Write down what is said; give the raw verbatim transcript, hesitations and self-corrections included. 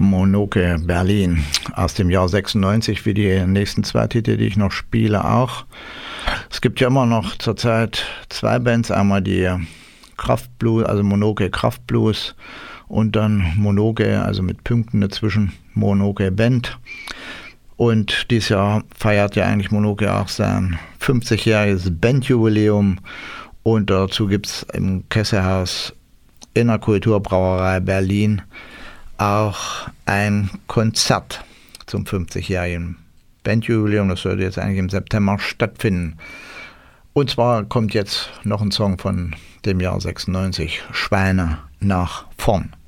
Monoke Berlin aus dem Jahr sechsundneunzig, wie die nächsten zwei Titel, die ich noch spiele, auch. Es gibt ja immer noch zurzeit zwei Bands, einmal die Kraftblues, also Monoke Kraftblues und dann Monoke, also mit Punkten dazwischen, Monoke Band. Und dieses Jahr feiert ja eigentlich Monoke auch sein fünfzigjähriges Bandjubiläum und dazu gibt es im Kesselhaus in der Kulturbrauerei Berlin auch ein Konzert zum fünfzigjährigen Bandjubiläum. Das sollte jetzt eigentlich im September stattfinden. Und zwar kommt jetzt noch ein Song von dem Jahr sechsundneunzig, Schweine nach vorn.